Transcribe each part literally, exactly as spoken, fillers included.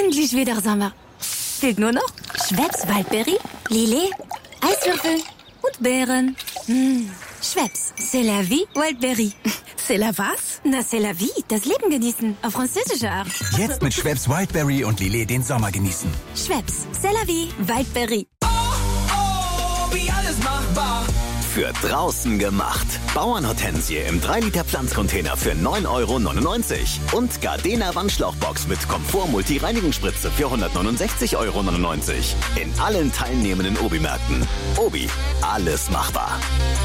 endlich wieder Sommer. Fehlt nur noch Schweppes Waldberry, Lillet, Eiswürfel und Beeren. Mmh. Schweppes, c'est la vie, Wildberry. C'est la was? Na, c'est la vie, das Leben genießen, auf französische Art. Jetzt mit Schweppes Wildberry und Lillet den Sommer genießen. Schweppes, c'est la vie, Wildberry. Oh, oh, wie alles machbar. Für draußen gemacht. Bauernhortensie im drei Liter Pflanzcontainer für neun Euro neunundneunzig. Und Gardena Wandschlauchbox mit Komfort-Multi-Reinigungsspritze für hundertneunundsechzig Euro neunundneunzig. In allen teilnehmenden Obi-Märkten. Obi, alles machbar.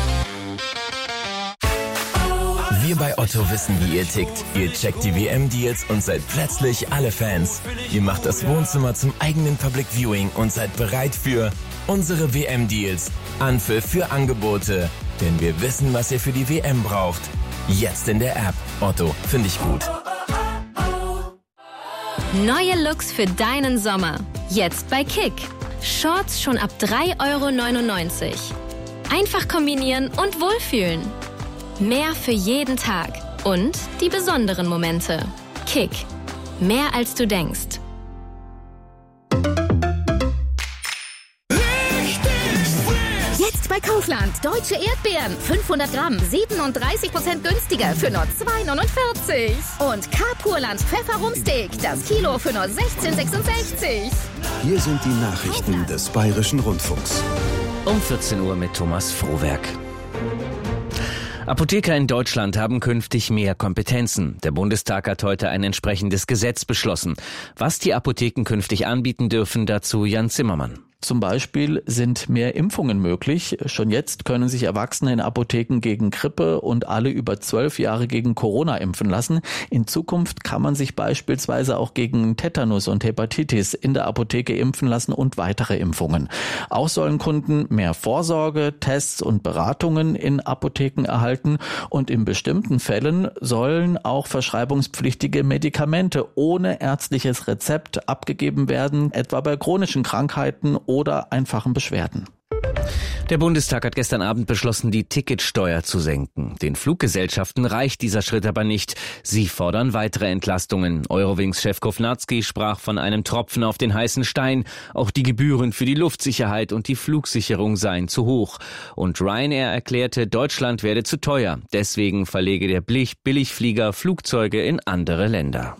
Wir bei Otto wissen, wie ihr tickt. Ihr checkt die W M-Deals und seid plötzlich alle Fans. Ihr macht das Wohnzimmer zum eigenen Public Viewing und seid bereit für unsere W M-Deals. Anpfiff für Angebote. Denn wir wissen, was ihr für die W M braucht. Jetzt in der App. Otto, finde ich gut. Neue Looks für deinen Sommer. Jetzt bei Kick. Shorts schon ab drei Euro neunundneunzig. Einfach kombinieren und wohlfühlen. Mehr für jeden Tag und die besonderen Momente. Kick. Mehr als du denkst. Jetzt bei Kaufland. Deutsche Erdbeeren. fünfhundert Gramm. siebenunddreißig Prozent günstiger für nur zwei neunundvierzig. Und K-Purland Pfefferrumsteak. Das Kilo für nur sechzehn sechsundsechzig. Hier sind die Nachrichten des Bayerischen Rundfunks. Um vierzehn Uhr mit Thomas Frohwerk. Apotheker in Deutschland haben künftig mehr Kompetenzen. Der Bundestag hat heute ein entsprechendes Gesetz beschlossen. Was die Apotheken künftig anbieten dürfen, dazu Jan Zimmermann. Zum Beispiel sind mehr Impfungen möglich. Schon jetzt können sich Erwachsene in Apotheken gegen Grippe und alle über zwölf Jahre gegen Corona impfen lassen. In Zukunft kann man sich beispielsweise auch gegen Tetanus und Hepatitis in der Apotheke impfen lassen und weitere Impfungen. Auch sollen Kunden mehr Vorsorge, Tests und Beratungen in Apotheken erhalten. Und in bestimmten Fällen sollen auch verschreibungspflichtige Medikamente ohne ärztliches Rezept abgegeben werden, etwa bei chronischen Krankheiten oder einfachen Beschwerden. Der Bundestag hat gestern Abend beschlossen, die Ticketsteuer zu senken. Den Fluggesellschaften reicht dieser Schritt aber nicht. Sie fordern weitere Entlastungen. Eurowings-Chef Kovnatski sprach von einem Tropfen auf den heißen Stein. Auch die Gebühren für die Luftsicherheit und die Flugsicherung seien zu hoch. Und Ryanair erklärte, Deutschland werde zu teuer. Deswegen verlege der Billigflieger Flugzeuge in andere Länder.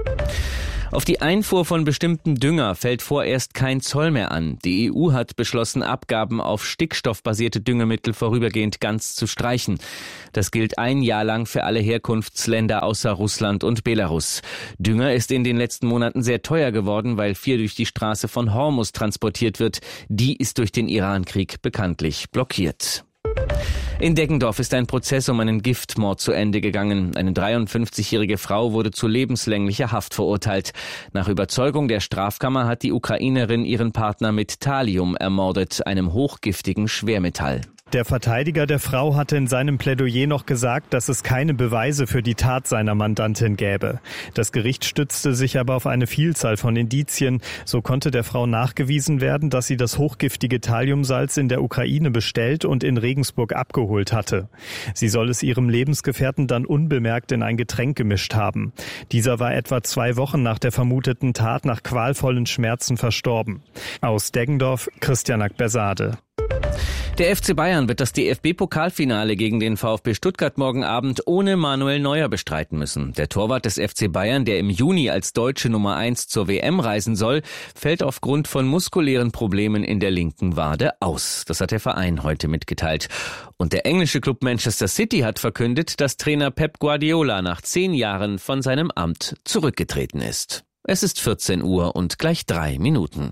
Auf die Einfuhr von bestimmtem Dünger fällt vorerst kein Zoll mehr an. Die E U hat beschlossen, Abgaben auf stickstoffbasierte Düngemittel vorübergehend ganz zu streichen. Das gilt ein Jahr lang für alle Herkunftsländer außer Russland und Belarus. Dünger ist in den letzten Monaten sehr teuer geworden, weil viel durch die Straße von Hormuz transportiert wird. Die ist durch den Irankrieg bekanntlich blockiert. In Deggendorf ist ein Prozess um einen Giftmord zu Ende gegangen. Eine dreiundfünfzigjährige Frau wurde zu lebenslänglicher Haft verurteilt. Nach Überzeugung der Strafkammer hat die Ukrainerin ihren Partner mit Thallium ermordet, einem hochgiftigen Schwermetall. Der Verteidiger der Frau hatte in seinem Plädoyer noch gesagt, dass es keine Beweise für die Tat seiner Mandantin gäbe. Das Gericht stützte sich aber auf eine Vielzahl von Indizien. So konnte der Frau nachgewiesen werden, dass sie das hochgiftige Thalliumsalz in der Ukraine bestellt und in Regensburg abgeholt hatte. Sie soll es ihrem Lebensgefährten dann unbemerkt in ein Getränk gemischt haben. Dieser war etwa zwei Wochen nach der vermuteten Tat nach qualvollen Schmerzen verstorben. Aus Deggendorf, Christian Ackbersade. Der F C Bayern wird das D F B-Pokalfinale gegen den VfB Stuttgart morgen Abend ohne Manuel Neuer bestreiten müssen. Der Torwart des F C Bayern, der im Juni als deutsche Nummer eins zur W M reisen soll, fällt aufgrund von muskulären Problemen in der linken Wade aus. Das hat der Verein heute mitgeteilt. Und der englische Club Manchester City hat verkündet, dass Trainer Pep Guardiola nach zehn Jahren von seinem Amt zurückgetreten ist. Es ist vierzehn Uhr und gleich drei Minuten.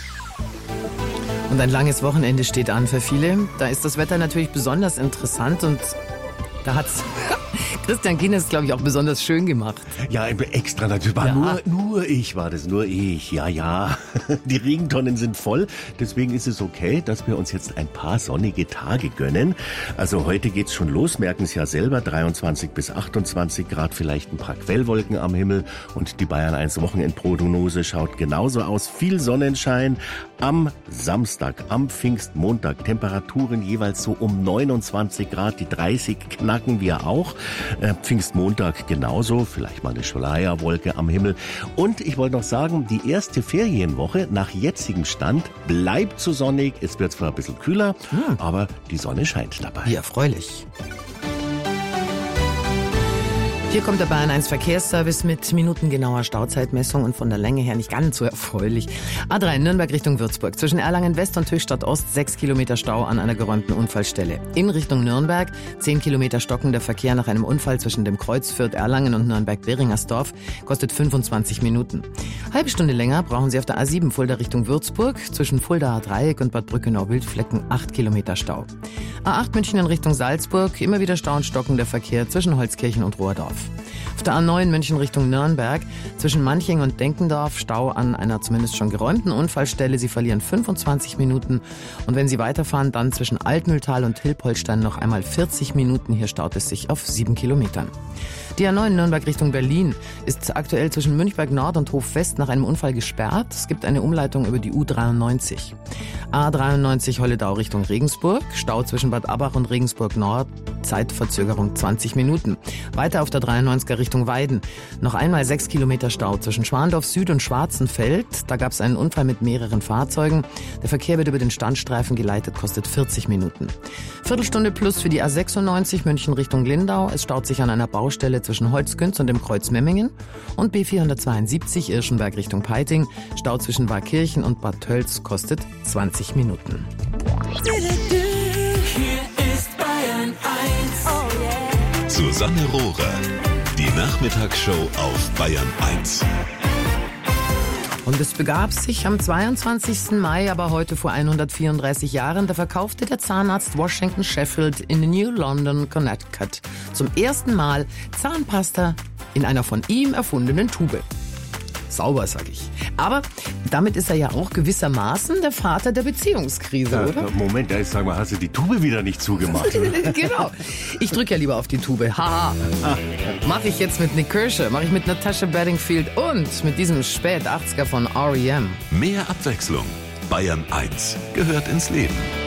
Und ein langes Wochenende steht an für viele. Da ist das Wetter natürlich besonders interessant und da hat's Christian Kienes, glaube ich, auch besonders schön gemacht. Ja, extra natürlich. War Ja. nur, nur ich war das, nur ich. Ja, ja. Die Regentonnen sind voll. Deswegen ist es okay, dass wir uns jetzt ein paar sonnige Tage gönnen. Also heute geht's schon los, merken es ja selber. dreiundzwanzig bis achtundzwanzig Grad, vielleicht ein paar Quellwolken am Himmel. Und die Bayern eins Wochenendprognose schaut genauso aus. Viel Sonnenschein. Am Samstag, am Pfingstmontag, Temperaturen jeweils so um neunundzwanzig Grad. Die dreißig knapp knacken wir auch. Äh, Pfingstmontag genauso, vielleicht mal eine Schleierwolke am Himmel. Und ich wollte noch sagen, die erste Ferienwoche nach jetzigem Stand bleibt so sonnig. Es wird zwar ein bisschen kühler, hm. aber die Sonne scheint dabei. Wie erfreulich. Hier kommt der Bayern eins Verkehrsservice mit minutengenauer Stauzeitmessung und von der Länge her nicht ganz so erfreulich. A drei Nürnberg Richtung Würzburg. Zwischen Erlangen West und Höchstadt Ost sechs Kilometer Stau an einer geräumten Unfallstelle. In Richtung Nürnberg zehn Kilometer stockender Verkehr nach einem Unfall zwischen dem Kreuz Fürth-Erlangen und Nürnberg-Beringersdorf kostet fünfundzwanzig Minuten. Halbe Stunde länger brauchen Sie auf der A sieben Fulda Richtung Würzburg. Zwischen Fuldaer Dreieck und Bad Brückenau-Wildflecken acht Kilometer Stau. A acht München in Richtung Salzburg. Immer wieder Stau und stockender Verkehr zwischen Holzkirchen und Rohrdorf. Auf der A neun München Richtung Nürnberg, zwischen Manching und Denkendorf, Stau an einer zumindest schon geräumten Unfallstelle. Sie verlieren fünfundzwanzig Minuten. Und wenn Sie weiterfahren, dann zwischen Altmühltal und Hilpoltstein noch einmal vierzig Minuten. Hier staut es sich auf sieben Kilometern. Die A neun Nürnberg Richtung Berlin ist aktuell zwischen Münchberg Nord und Hof West nach einem Unfall gesperrt. Es gibt eine Umleitung über die U dreiundneunzig. A dreiundneunzig Holledau Richtung Regensburg, Stau zwischen Bad Abbach und Regensburg Nord, Zeitverzögerung zwanzig Minuten. Weiter auf der dreiundneunziger Richtung Weiden. Noch einmal sechs Kilometer Stau zwischen Schwandorf Süd und Schwarzenfeld. Da gab es einen Unfall mit mehreren Fahrzeugen. Der Verkehr wird über den Standstreifen geleitet, kostet vierzig Minuten. Viertelstunde plus für die A sechsundneunzig München Richtung Lindau. Es staut sich an einer Baustelle zwischen Holzkünz und dem Kreuz Memmingen. Und B vierhundertzweiundsiebzig Irschenberg Richtung Peiting. Stau zwischen Warkirchen und Bad Tölz kostet zwanzig Minuten. Hier ist Bayern eins. Oh yeah. Susanne Rohrer. Die Nachmittagsshow auf Bayern eins. Und es begab sich am zweiundzwanzigsten Mai, aber heute vor hundertvierunddreißig Jahren, da verkaufte der Zahnarzt Washington Sheffield in New London, Connecticut zum ersten Mal Zahnpasta in einer von ihm erfundenen Tube. Sauber, sag ich. Aber damit ist er ja auch gewissermaßen der Vater der Beziehungskrise, ja, oder? Moment, ja, ich sag mal, hast du die Tube wieder nicht zugemacht? Genau. Ich drücke ja lieber auf die Tube. Haha. Mache ich jetzt mit Nick Kershaw, mache ich mit Natasha Bedingfield und mit diesem Spät-achtziger von R E M. Mehr Abwechslung. Bayern eins gehört ins Leben.